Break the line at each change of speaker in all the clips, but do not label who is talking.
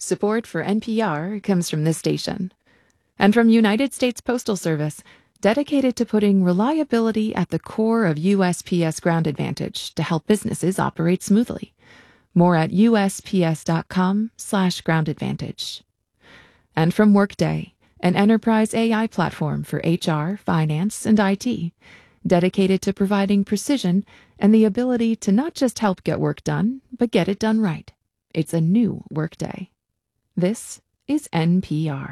Support for NPR comes from this station. And from United States Postal Service, dedicated to putting reliability at the core of USPS Ground Advantage to help businesses operate smoothly. More at usps.com/Ground Advantage. And from Workday, an enterprise AI platform for HR, finance, and IT, dedicated to providing precision and the ability to not just help get work done, but get it done right. It's a new Workday. This is NPR.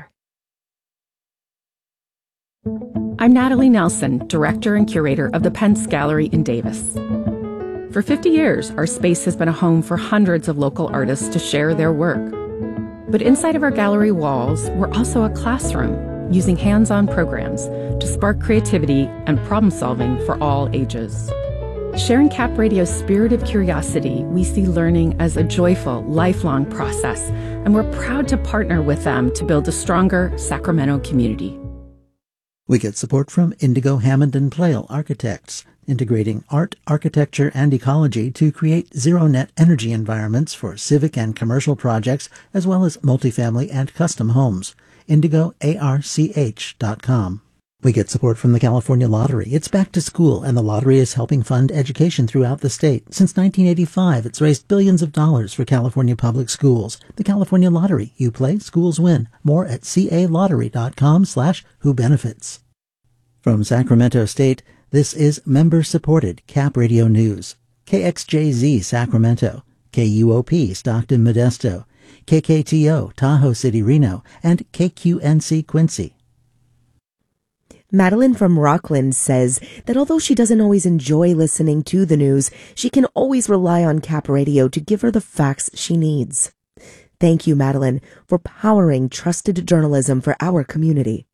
I'm Natalie Nelson, director and curator of the Pence Gallery in Davis. For 50 years, our space has been a home for hundreds of local artists to share their work. But inside of our gallery walls, we're also a classroom, using hands-on programs to spark creativity and problem-solving for all ages. Sharing Cap Radio's spirit of curiosity, we see learning as a joyful, lifelong process, and we're proud to partner with them to build a stronger Sacramento community.
We get support from Indigo Hammond and Plale Architects, integrating art, architecture, and ecology to create zero-net energy environments for civic and commercial projects, as well as multifamily and custom homes. IndigoARCH.com. We get support from the California Lottery. It's back to school, and the lottery is helping fund education throughout the state. Since 1985, it's raised billions of dollars for California public schools. The California Lottery. You play, schools win. More at calottery.com/whobenefits. From Sacramento State, this is member-supported Cap Radio News. KXJZ Sacramento, KUOP Stockton Modesto, KKTO Tahoe City Reno, and KQNC Quincy.
Madeline from Rockland says that although she doesn't always enjoy listening to the news, she can always rely on Cap Radio to give her the facts she needs. Thank you, Madeline, for powering trusted journalism for our community.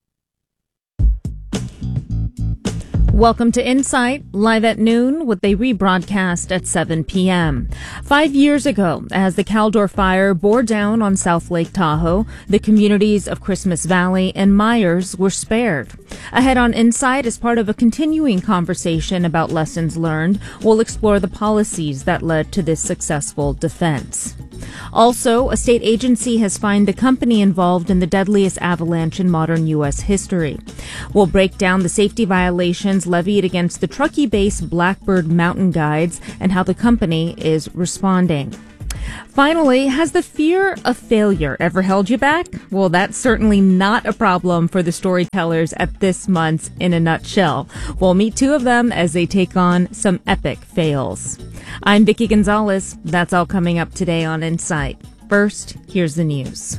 Welcome to Insight, live at noon with a rebroadcast at 7 p.m. 5 years ago, as the Caldor Fire bore down on South Lake Tahoe, the communities of Christmas Valley and Myers were spared. Ahead on Insight, as part of a continuing conversation about lessons learned, we'll explore the policies that led to this successful defense. Also, a state agency has fined the company involved in the deadliest avalanche in modern U.S. history. We'll break down the safety violations levied against the Truckee-based Blackbird Mountain Guides and how the company is responding. Finally, has the fear of failure ever held you back? Well, that's certainly not a problem for the storytellers at this month's In a Nutshell. We'll meet two of them as they take on some epic fails. I'm Vicki Gonzalez. That's all coming up today on Insight. First, here's the news.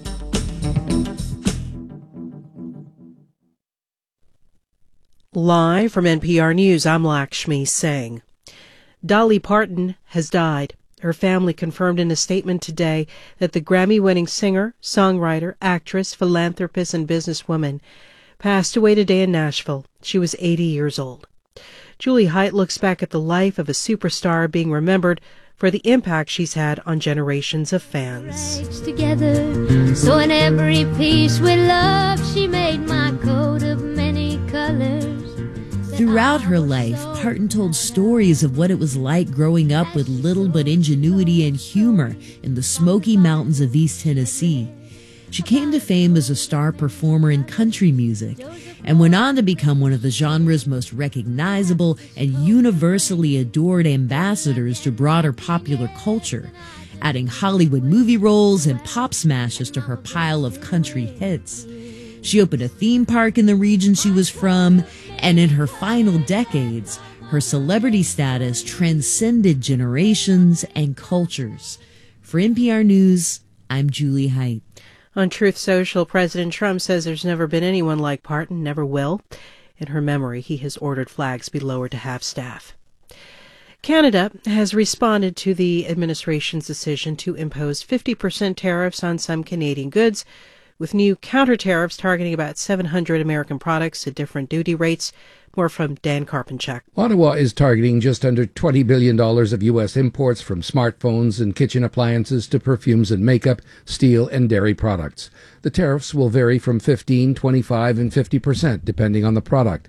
Live from NPR News, I'm Lakshmi Singh. Dolly Parton has died. Her family confirmed in a statement today that the Grammy-winning singer, songwriter, actress, philanthropist, and businesswoman passed away today in Nashville. She was 80 years old. Julie Height looks back at the life of a superstar being remembered for the impact she's had on generations of fans.
Together, so in every piece with love, she made my coat of many colors.
Throughout her life, Parton told stories of what it was like growing up with little but ingenuity and humor in the Smoky Mountains of East Tennessee. She came to fame as a star performer in country music and went on to become one of the genre's most recognizable and universally adored ambassadors to broader popular culture, adding Hollywood movie roles and pop smashes to her pile of country hits. She opened a theme park in the region she was from, and in her final decades, her celebrity status transcended generations and cultures. For NPR News, I'm Julie Height.
On Truth Social, President Trump says there's never been anyone like Parton, never will. In her memory, he has ordered flags be lowered to half-staff. Canada has responded to the administration's decision to impose 50% tariffs on some Canadian goods, with new counter-tariffs targeting about 700 American products at different duty rates. More from Dan Karpenchak.
Ottawa is targeting just under $20 billion of U.S. imports, from smartphones and kitchen appliances to perfumes and makeup, steel and dairy products. The tariffs will vary from 15%, 25%, and 50%, depending on the product.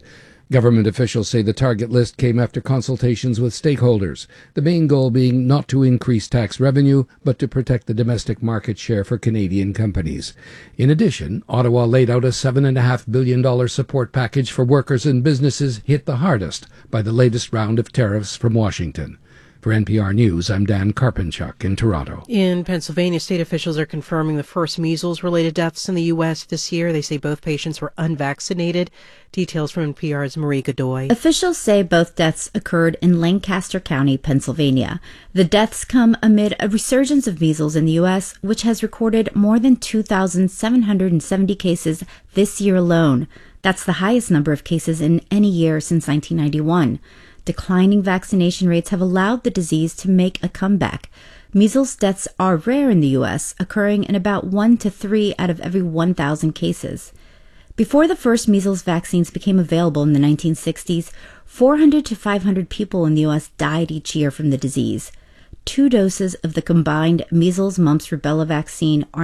Government officials say the target list came after consultations with stakeholders, the main goal being not to increase tax revenue, but to protect the domestic market share for Canadian companies. In addition, Ottawa laid out a $7.5 billion support package for workers and businesses hit the hardest by the latest round of tariffs from Washington. For NPR News, I'm Dan Karpenchuk in Toronto.
In Pennsylvania, state officials are confirming the first measles-related deaths in the U.S. this year. They say both patients were unvaccinated. Details from NPR's Marie Godoy.
Officials say both deaths occurred in Lancaster County, Pennsylvania. The deaths come amid a resurgence of measles in the U.S., which has recorded more than 2,770 cases this year alone. That's the highest number of cases in any year since 1991. Declining vaccination rates have allowed the disease to make a comeback. Measles deaths are rare in the U.S., occurring in about 1 to 3 out of every 1,000 cases. Before the first measles vaccines became available in the 1960s, 400 to 500 people in the U.S. died each year from the disease. 2 doses of the combined measles, mumps, rubella vaccine are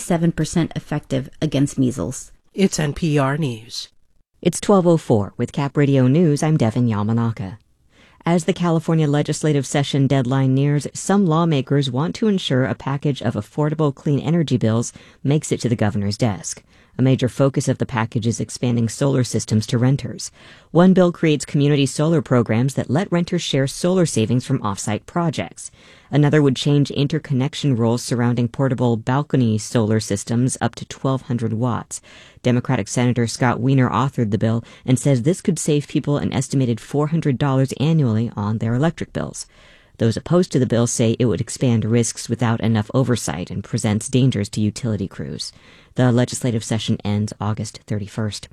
97% effective against measles.
It's NPR News.
It's 12:04 with Cap Radio News. I'm Devin Yamanaka. As the California legislative session deadline nears, some lawmakers want to ensure a package of affordable clean energy bills makes it to the governor's desk. A major focus of the package is expanding solar systems to renters. One bill creates community solar programs that let renters share solar savings from off-site projects. Another would change interconnection rules surrounding portable balcony solar systems up to 1,200 watts. Democratic Senator Scott Wiener authored the bill and says this could save people an estimated $400 annually on their electric bills. Those opposed to the bill say it would expand risks without enough oversight and presents dangers to utility crews. The legislative session ends August 31st.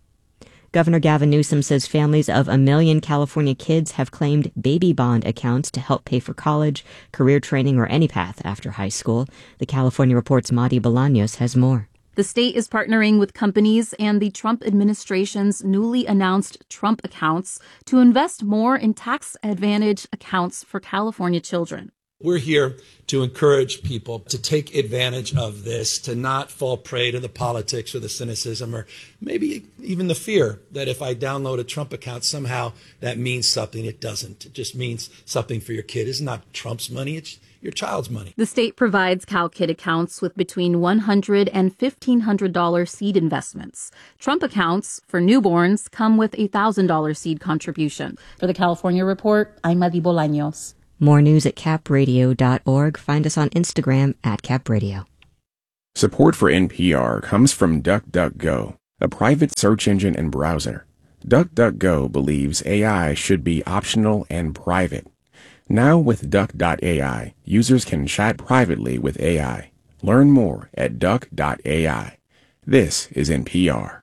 Governor Gavin Newsom says families of 1 million California kids have claimed baby bond accounts to help pay for college, career training, or any path after high school. The California Report's Madi Bolaños has more.
The state is partnering with companies and the Trump administration's newly announced Trump accounts to invest more in tax advantage accounts for California children.
We're here to encourage people to take advantage of this, to not fall prey to the politics or the cynicism or maybe even the fear that if I download a Trump account, somehow that means something. It doesn't. It just means something for your kid. It's not Trump's money. It's your child's money.
The state provides CalKid accounts with between $100 and $1,500 seed investments. Trump accounts for newborns come with a $1,000 seed contribution.
For the California Report, I'm Madi Bolaños.
More news at capradio.org. Find us on Instagram at capradio.
Support for NPR comes from DuckDuckGo, a private search engine and browser. DuckDuckGo believes AI should be optional and private. Now with Duck.ai, users can chat privately with AI. Learn more at Duck.ai. This is NPR.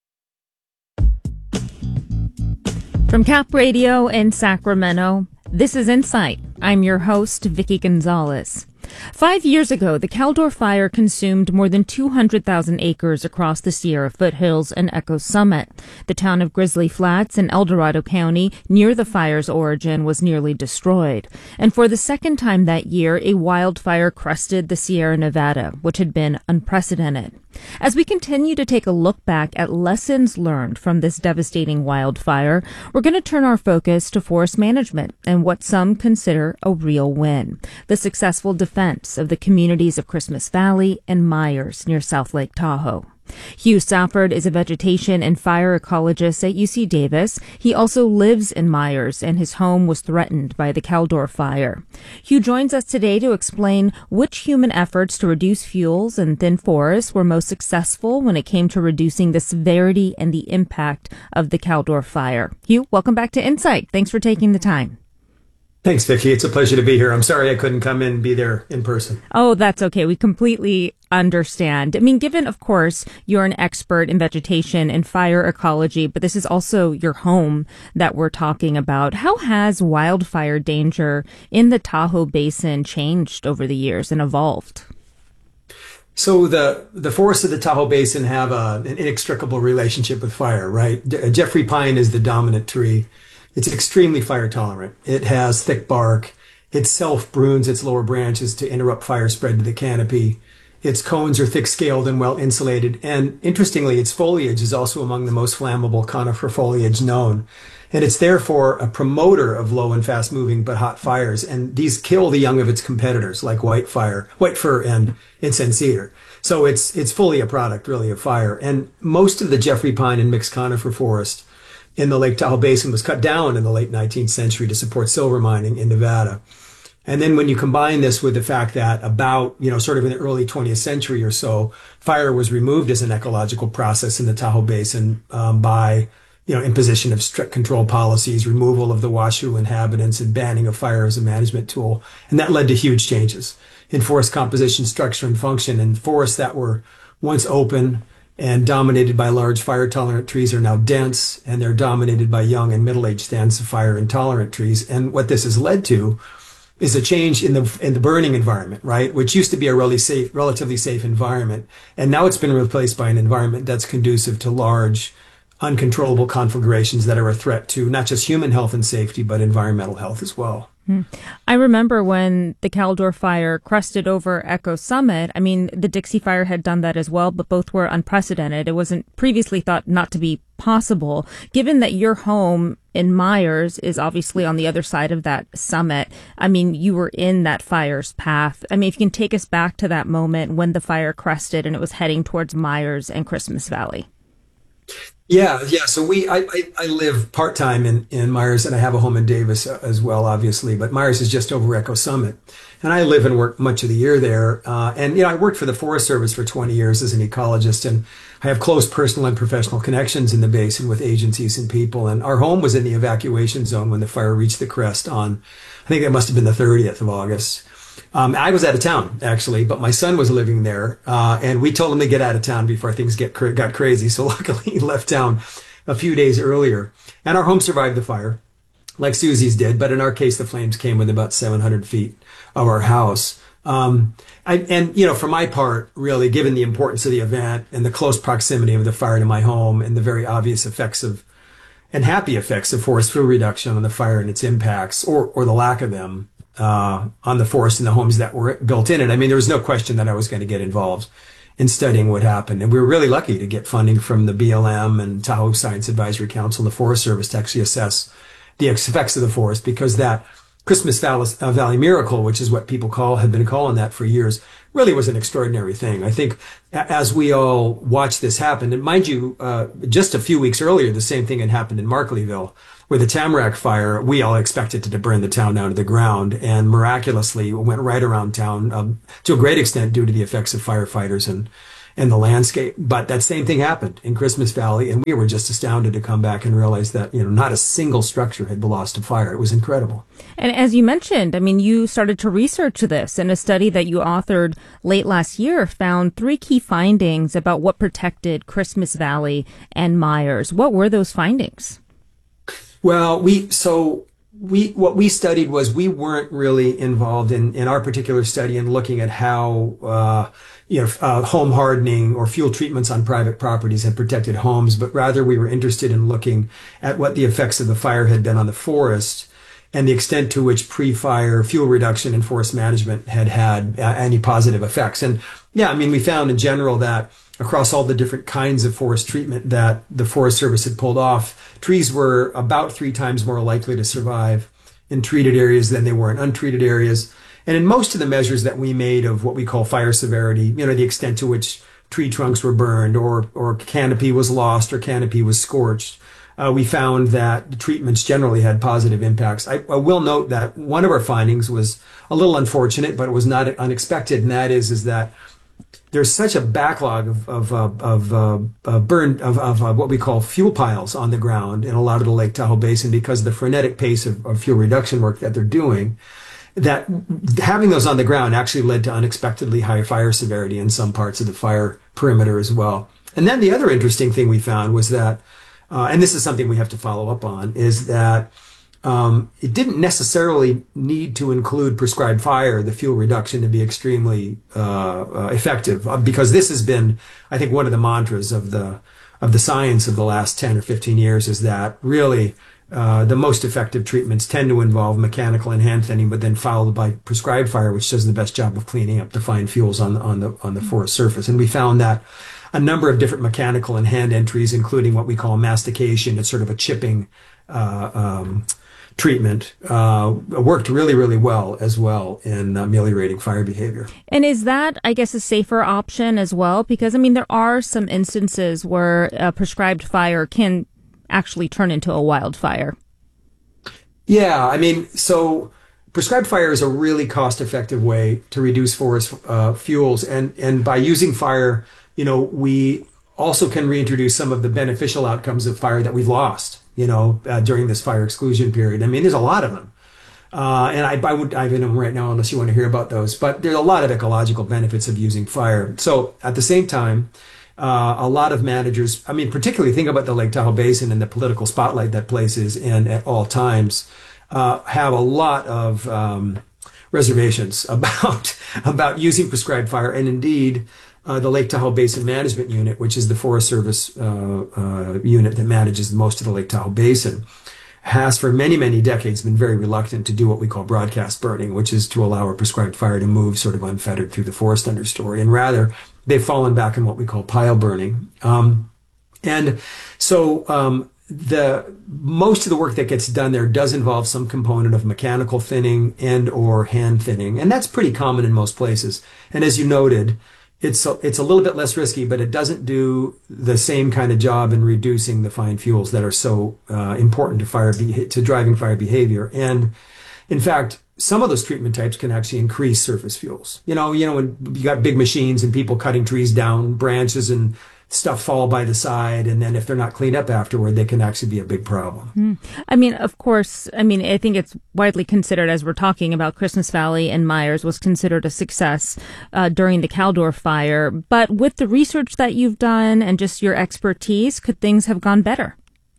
From Cap Radio in Sacramento, this is Insight. I'm your host, Vicky Gonzalez. 5 years ago, the Caldor Fire consumed more than 200,000 acres across the Sierra foothills and Echo Summit. The town of Grizzly Flats in El Dorado County, near the fire's origin, was nearly destroyed. And for the second time that year, a wildfire crested the Sierra Nevada, which had been unprecedented. As we continue to take a look back at lessons learned from this devastating wildfire, we're going to turn our focus to forest management and what some consider a real win: the successful defense of the communities of Christmas Valley and Myers near South Lake Tahoe. Hugh Safford is a vegetation and fire ecologist at UC Davis. He also lives in Myers, and his home was threatened by the Caldor Fire. Hugh joins us today to explain which human efforts to reduce fuels and thin forests were most successful when it came to reducing the severity and the impact of the Caldor Fire. Hugh, welcome back to Insight. Thanks for taking the time.
Thanks, Vicki. It's a pleasure to be here. I'm sorry I couldn't come in and be there in person.
Oh, that's okay. We completely understand. I mean, given, of course, you're an expert in vegetation and fire ecology, but this is also your home that we're talking about. How has wildfire danger in the Tahoe Basin changed over the years and evolved?
So the forests of the Tahoe Basin have an inextricable relationship with fire, right? Jeffrey pine is the dominant tree. It's extremely fire tolerant. It has thick bark. It self-prunes its lower branches to interrupt fire spread to the canopy. Its cones are thick-scaled and well-insulated. And interestingly, its foliage is also among the most flammable conifer foliage known. And it's therefore a promoter of low and fast-moving but hot fires. And these kill the young of its competitors like white fir and incense cedar. So it's fully a product, really, of fire. And most of the Jeffrey pine and mixed conifer forest in the Lake Tahoe Basin was cut down in the late 19th century to support silver mining in Nevada. And then when you combine this with the fact that about, sort of in the early 20th century or so, fire was removed as an ecological process in the Tahoe Basin by, imposition of strict control policies, removal of the Washoe inhabitants, and banning of fire as a management tool. And that led to huge changes in forest composition, structure, and function. And forests that were once open and dominated by large fire-tolerant trees are now dense, and they're dominated by young and middle-aged stands of fire-intolerant trees. And what this has led to is a change in the burning environment, right? Which used to be a relatively safe environment. And now it's been replaced by an environment that's conducive to large, uncontrollable conflagrations that are a threat to not just human health and safety, but environmental health as well.
I remember when the Caldor fire crested over Echo Summit. I mean, the Dixie Fire had done that as well, but both were unprecedented. It wasn't previously thought not to be possible. Given that your home in Myers is obviously on the other side of that summit, I mean, you were in that fire's path. I mean, if you can take us back to that moment when the fire crested and it was heading towards Myers and Christmas Valley.
Yeah. So I live part-time in Myers, and I have a home in Davis as well, obviously, but Myers is just over Echo Summit. And I live and work much of the year there. And I worked for the Forest Service for 20 years as an ecologist, and I have close personal and professional connections in the basin with agencies and people. And our home was in the evacuation zone when the fire reached the crest on, I think it must have been the 30th of August. I was out of town, actually, but my son was living there, and we told him to get out of town before things got crazy. So luckily he left town a few days earlier, and our home survived the fire, like Susie's did. But in our case, the flames came within about 700 feet of our house. For my part, really, given the importance of the event and the close proximity of the fire to my home and the very obvious effects and happy effects of forest fuel reduction on the fire and its impacts, or the lack of them, on the forest and the homes that were built in it. I mean, there was no question that I was going to get involved in studying what happened. And we were really lucky to get funding from the BLM and Tahoe Science Advisory Council and the Forest Service to actually assess the effects of the forest, because that Christmas Valley miracle, which is what people had been calling that for years, really was an extraordinary thing. I think as we all watched this happen, and mind you, just a few weeks earlier, the same thing had happened in Markleyville, where the Tamarack fire, we all expected it to burn the town down to the ground, and miraculously went right around town to a great extent due to the effects of firefighters and the landscape. But that same thing happened in Christmas Valley, and we were just astounded to come back and realize that, not a single structure had been lost to fire. It was incredible.
And as you mentioned, I mean, you started to research this, and a study that you authored late last year found 3 key findings about what protected Christmas Valley and Myers. What were those findings?
Well, what we studied was we weren't really involved in our particular study in looking at how, home hardening or fuel treatments on private properties had protected homes, but rather we were interested in looking at what the effects of the fire had been on the forest and the extent to which pre-fire fuel reduction and forest management had any positive effects. And yeah, I mean, we found in general that across all the different kinds of forest treatment that the Forest Service had pulled off, trees were about 3 times more likely to survive in treated areas than they were in untreated areas. And in most of the measures that we made of what we call fire severity, the extent to which tree trunks were burned or canopy was lost or canopy was scorched, we found that the treatments generally had positive impacts. I will note that one of our findings was a little unfortunate, but it was not unexpected, and that is that there's such a backlog of what we call fuel piles on the ground in a lot of the Lake Tahoe Basin because of the frenetic pace of fuel reduction work that they're doing, that having those on the ground actually led to unexpectedly high fire severity in some parts of the fire perimeter as well. And then the other interesting thing we found was that, and this is something we have to follow up on, is that it didn't necessarily need to include prescribed fire, the fuel reduction, to be extremely effective, because this has been, I think, one of the mantras of the science of the last 10 or 15 years is that really the most effective treatments tend to involve mechanical and hand thinning, but then followed by prescribed fire, which does the best job of cleaning up the fine fuels on the forest surface. And we found that a number of different mechanical and hand entries, including what we call mastication, it's sort of a chipping treatment, worked really, really well as well in ameliorating fire behavior.
And is that, I guess, a safer option as well? Because, I mean, there are some instances where prescribed fire can actually turn into a wildfire.
Yeah, I mean, so prescribed fire is a really cost-effective way to reduce forest fuels. And by using fire, we also can reintroduce some of the beneficial outcomes of fire that we've lost, during this fire exclusion period. I mean, there's a lot of them. And I would dive into them right now unless you want to hear about those. But there's a lot of ecological benefits of using fire. So at the same time, a lot of managers, I mean, particularly think about the Lake Tahoe Basin and the political spotlight that place is in at all times, have a lot of reservations about using prescribed fire. And indeed, the Lake Tahoe Basin Management Unit, which is the Forest Service unit that manages most of the Lake Tahoe Basin, has for many, many decades been very reluctant to do what we call broadcast burning, which is to allow a prescribed fire to move sort of unfettered through the forest understory. And rather, they've fallen back on what we call pile burning. And so most of the work that gets done there does involve some component of mechanical thinning and or hand thinning. And that's pretty common in most places. And as you noted, it's a little bit less risky, but it doesn't do the same kind of job in reducing the fine fuels that are so important to driving fire behavior. And in fact, some of those treatment types can actually increase surface fuels. When you got big machines and people cutting trees down, branches and stuff fall by the side, and then if they're not cleaned up afterward, they can actually be a big problem.
I mean, of course, I think it's widely considered, as we're talking about, Christmas Valley and Myers was considered a success during the Caldor fire. But with the research that you've done and just your expertise, could things have gone better?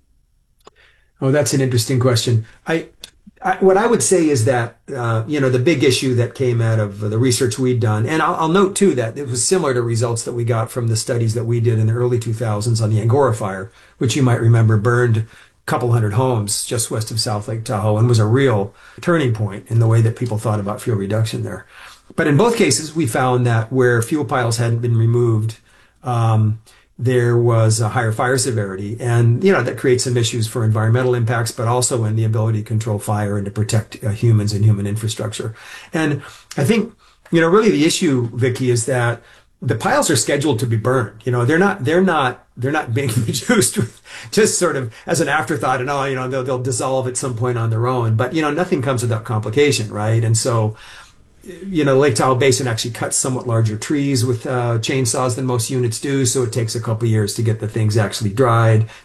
Oh, that's an interesting question. What I would say is that, the big issue that came out of the research we'd done, and I'll note too that it was similar to results that we got from the studies that we did in the early 2000s on the Angora fire, which you might remember burned a couple hundred homes just west of South Lake Tahoe and was a real turning point in the way that people thought about fuel reduction there. But in both cases, we found that where fuel piles hadn't been removed, there was a higher fire severity. And, that creates some issues for environmental impacts, but also in the ability to control fire and to protect humans and human infrastructure. And I think, really the issue, Vicki, is that the piles are scheduled to be burned. They're not being reduced just sort of as an afterthought and, they'll dissolve at some point on their own. But, nothing comes without complication, right? And so, Lake Tahoe Basin actually cuts somewhat larger trees with chainsaws than most units do. So it takes a couple of years to get the things actually dried,